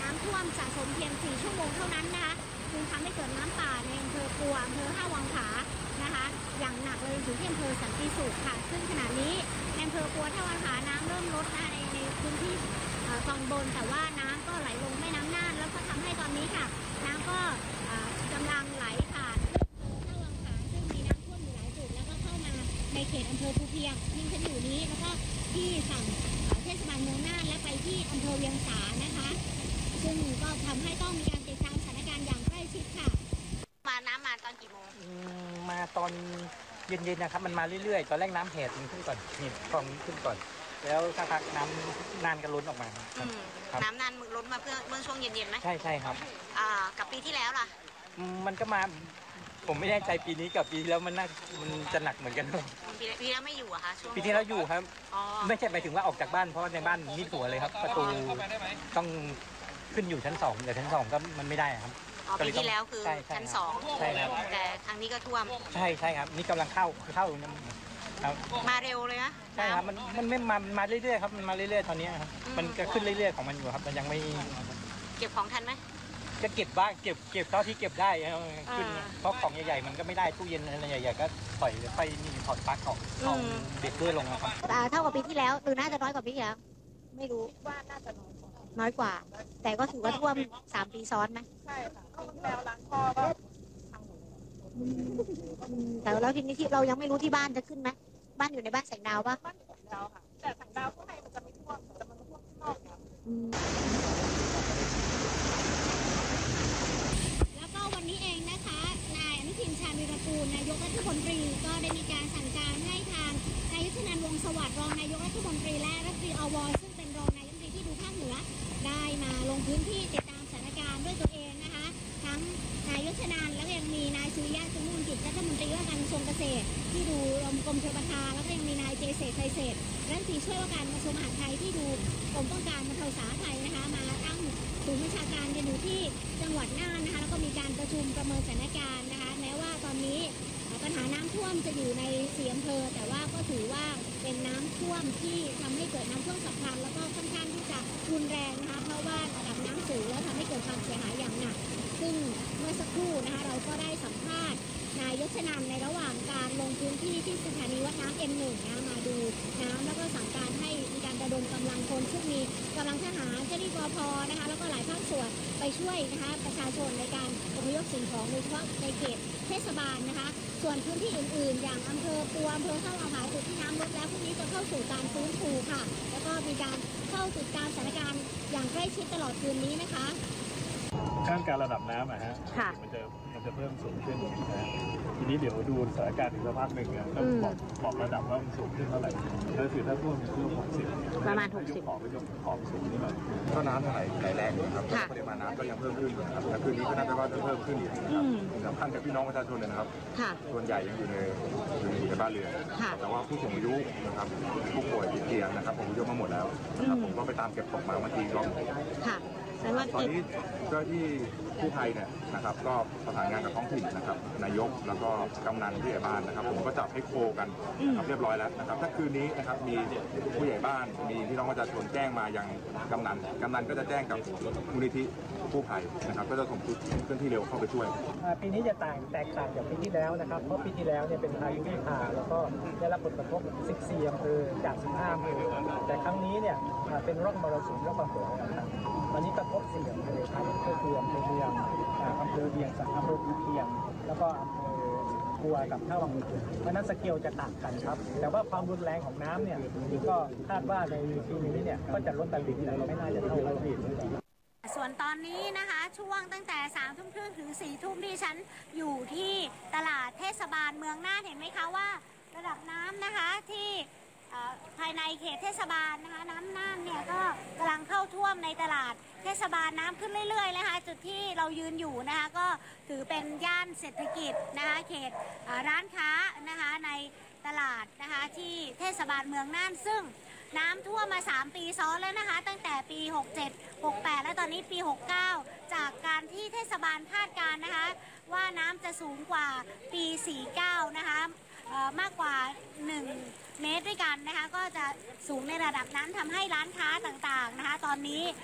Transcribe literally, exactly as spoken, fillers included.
ำท่วมสะสมเพียงสี่ชั่วโมงเท่านั้นนะคะจึงทำให้เกิดน้ำป่าในอำเภอปัวอำเภอห้าวังผานะคะอย่างหนักเลยถึงที่อำเภอสันติสุขค่ะซึ่งขณะนี้ในอำเภอปัวท่าวังผาน้ำเริ่มลดนะคะในในพื้นที่ตอนบนแต่ว่าน้ำก็ไหลลงแม่น้ำน่านแล้วก็ทำให้ตอนนี้ค่ะน้ำก็กำลังไหลผ่านท่าวังผาซึ่งมีน้ำท่วมอยู่หลายจุดแล้วก็เข้ามาในเขตอำเภอภูเพียงที่ฉันอยู่นี้แล้วก็ที่ฝั่งเทศบาลเมืองน่านและไปที่อำเภอเวียงสานะคะซึ่งก็ทำให้ต้องมีการติดตามสถานการณ์อย่างใกล้ชิดค่ะมาน้ำมาตอนกี่โมงมาตอนเย็นๆนะครับมันมาเรื่อยๆตอนแรกน้ำแห่มันขึ้นก่อนนี่คลองขึ้นก่อนแล้วสักพักน้ำนานก็ล้นออกมาน้ำนานล้นมาเพื่อเมื่อช่วงเย็นๆไหมใช่ใช่ครับอ่ากับปีที่แล้วล่ะมันก็มาผมไม่แน่ใจปีนี้กับปีที่แล้วมันน่ามันจะหนักเหมือนกันปีที่แล้วไม่อยู่อะคะช่วงปีที่แล้วอยู่ครับไม่ใช่ไปถึงว่าออกจากบ้านเพราะในบ้านมิดหัวเลยครับประตูต้องขึ้นอยู่ชั้นสองแต่ชั้นสองก็มันไม่ได้ครับปีที่แล้วคือชั้นสองใช่ครับแต่ครั้งนี้ก็ท่วมใช่ใช่ครับนี่กำลังเข้าเข้าครับมาเร็วเลยนะใช่ครับมันมันไม่มามาเรื่อยๆครับมันมาเรื่อยๆตอนนี้ครับมันก็ขึ้นเรื่อยๆของมันอยู่ครับมันยังไม่เก็บของทันไหมจะเก็บบ้างเก็บเก็บเท่าที่เก็บได้ครับขึ้นเพราะของใหญ่ๆมันก็ไม่ได้ตู้เย็นอะไรใหญ่ๆก็ปล่อยไปนี่ถอดปลั๊กของของเด็กด้วยลงนะครับเท่ากับปีที่แล้วหรือน่าจะน้อยกว่าปีที่แล้วไม่รู้ว่าน่าจะน้อยกว่าน้อยกว่าแต่ก็ถือว่าท่วมสามปีซ้อนไหมใช่ค่ะปีที่แล้วร้านพ่อก็พังหมดแต่แล้วทีนี้ที่เรายังไม่รู้ที่บ้านจะขึ้นไหมบ้านอยู่ในบ้านแสงดาวปะบ้านแสงดาวค่ะแต่แสงดาวข้างในมันจะไม่ท่วมแต่มันท่วมข้างนอกค่ะแล้วก็วันนี้เองนะคะนายอนุทินชาญวีรกูลนายกรัฐมนตรีก็ได้มีการสั่งการให้ทางนายยุทธนันท์วงศ์สวัสดิ์รองนายกรัฐมนตรีและรัฐมนตรีอวซึ่งเป็นรองนายกรัฐมนตรีที่ดูภาคเหนือได้มาลงพื้นที่ติดตามสถานการณ์ด้วยตัวเองนะคะทั้งนายยุทธนันท์แล้วก็ยังมีนายสุริยะจึงรุ่งกิจรัฐมนตรีว่าการกระทรวงเกษตรที่ดูกรมชลประทานแล้วก็ยังมีนายเจเษตรไทยเศรษฐ์รัฐมนตรีช่วยว่าการกระทรวงมหาดไทยที่ดูกรมป้องกันบรรเทาสาธารณภัยนะคะมาตั้งศูนย์บัญชาการกันอยู่ที่จังหวัดน่านนะคะแล้วก็มีการประชุมประเมินสถานการณ์นะคะแม้ว่าตอนนี้ปัญหาน้ำท่วมจะอยู่ในสี่อำเภอแต่ว่าก็ถือว่าเป็นน้ำท่วมที่ทำให้เกิดน้ำท่วมฉับพลันแล้วก็ค่อนข้างที่จะรุนแรงนะคะเพราะว่าระดับน้ำสูงแล้วทำให้เกิดความเสียหายอย่างหนักซึ่งเมื่อสักครู่นะคะเราก็ได้สัมภาษณ์นายยศนันท์ในระหว่างการลงพื้นที่ที่สถานีวัดน้ำเอ็มหนึ่งนะมาดูน้ำแล้วก็สั่งการให้มีการระดมกำลังคนซึ่งมีกำลังทหารเจ้าหน้าที่ปภนะคะแล้วก็หลายภาคส่วนไปช่วยนะคะประชาชนในการอพยพสิ่งของโดยเฉพาะในเขตเทศบาลนะคะส่วนพื้นที่อื่นๆอย่างอำเภอปัวอำเภอท่าวังผาจุดที่น้ำลดแล้วพรุ่งนี้จะเข้าสู่การฟื้นฟูค่ะแล้วก็มีการเข้าติดตามสถานการณ์อย่างใกล้ชิดตลอดคืนนี้นะคะคาดการระดับน้ำอะฮะมันจะมันจะเพิ่มสูงขึ้นนะทีนี้เดี๋ยวดูสถานการณ์อีกสักพักหนึ่งก็บอกบอกระดับว่ามันสูงขึ้นเท่าไหร่ก็คือถ้าท่วมท่วมหกสิบประมาณหกสิบขอไปยกของสูงนิดหน่อยก็น้ำไหลไหลแรงนะครับปริมาณน้ำก็ยังเพิ่มขึ้นนะครับและคืนนี้ก็น่าจะว่าจะเพิ่มขึ้นอีกนะครับสำคัญกับพี่น้องประชาชนเลยนะครับส่วนใหญ่ยังอยู่ในอยู่ในบ้านเรือนแต่ว่าผู้สูงอายุนะครับผู้ป่วยติดเตียงนะครับผมยกมาหมดแล้วนะครับผมก็ไปตามเก็บตกมาเมื่อกี้รอบตอนนี้เจ้าที่ผู้ภัยเนี่ยนะครับก็ประสานงานกับท้องถิ่นนะครับนายกแล้วก็กำนันผู้ใหญ่บ้านนะครับผมก็จับให้โคกันนะครับเรียบร้อยแล้วนะครับถ้าคืนนี้นะครับมีผู้ใหญ่บ้านมีพี่น้องประชาชนแจ้งมายังกำนันกำนันก็จะแจ้งกับมูลนิธิผู้ภัยนะครับก็จะส่งชุดเคลื่อนที่เร็วเข้าไปช่วยปีนี้จะต่างแตกต่างจากปีที่แล้วนะครับเพราะปีที่แล้วเนี่ยเป็นพายุวิภาแล้วก็ได้รับผลกระทบสิบสี่อำเภอจากสิบห้าอำเภอแต่ครั้งนี้เนี่ยเป็นร่องมรสุมร่องความกดนะครับวันนี้กระทบสี่อำเภอครับก็คืออำเภอเมืองอำเภอเวียงสาอำเภอภูเพียงแล้วก็อำเภอปัวกับท่าวังผาเพราะนั้นสเกลจะต่างกันครับแต่ว่าความรุนแรงของน้ำเนี่ยก็คาดว่าในปีนี้เนี่ยก็จะลดตลิ่งแต่ไม่น่าจะเท่าปีที่แล้วส่วนตอนนี้นะคะช่วงตั้งแต่สามทุ่มครึ่งถึงสี่ทุ่มที่ฉันอยู่ที่ตลาดเทศบาลเมืองน่านเห็นไหมคะว่าระดับน้ำนะคะที่ภายในเขตเทศบาลนะคะน้ำน่านเนี่ยก็กำลังเข้าท่วมในตลาดเทศบาลน้ำขึ้นเรื่อยๆนะคะจุดที่เรายืนอยู่นะคะก็ถือเป็นย่านเศรษฐกิจนะคะเขตร้านค้านะคะในตลาดนะคะที่เทศบาลเมืองน่านซึ่งน้ำท่วมมาสามปีซ้อนแล้วนะคะตั้งแต่ปีหกเจ็ด หกแปดและตอนนี้ปีหกเก้าจากการที่เทศบาลคาดการณ์นะคะว่าน้ำจะสูงกว่าปีสี่เก้านะคะมากกว่าหนึ่งเมตรด้วยกันนะคะก็จะสูงในระดับนั้นทำให้ร้านค้าต่างๆนะคะตอนนี้